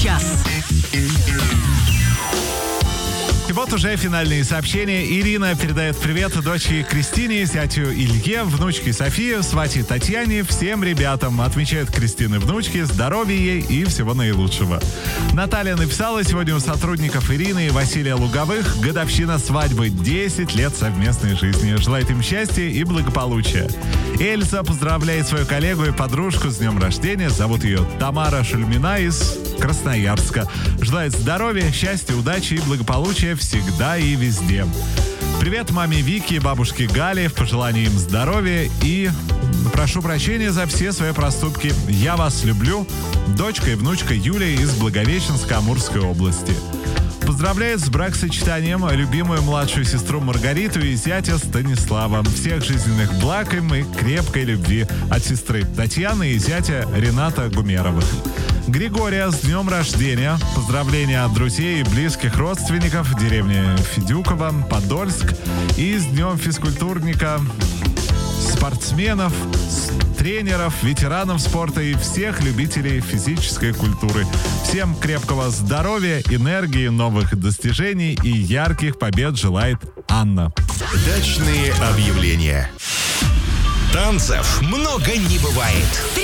час. И вот уже финальные сообщения. Ирина передает привет дочке Кристине, зятю Илье, внучке Софии, свате Татьяне, всем ребятам. Отмечает Кристины внучки, здоровья ей и всего наилучшего. Наталья написала: сегодня у сотрудников Ирины и Василия Луговых годовщина свадьбы. 10 лет совместной жизни. Желает им счастья и благополучия. Эльза поздравляет свою коллегу и подружку с днем рождения. Зовут ее Тамара Шульмина из Красноярска. Желает здоровья, счастья, удачи и благополучия всегда и везде. Привет маме Вике и бабушке Гале. В пожелании им здоровья и прошу прощения за все свои проступки. Я вас люблю. Дочка и внучка Юлия из Благовещенска Амурской области. Поздравляет с бракосочетанием любимую младшую сестру Маргариту и зятя Станислава. Всех жизненных благ им и крепкой любви от сестры Татьяны и зятя Рената Гумеровых. Григория с днем рождения. Поздравления от друзей и близких родственников в деревне Федюково, Подольск. И с днем физкультурника, спортсменов, тренеров, ветеранов спорта и всех любителей физической культуры. Всем крепкого здоровья, энергии, новых достижений и ярких побед желает Анна. Дачные объявления. Танцев много не бывает.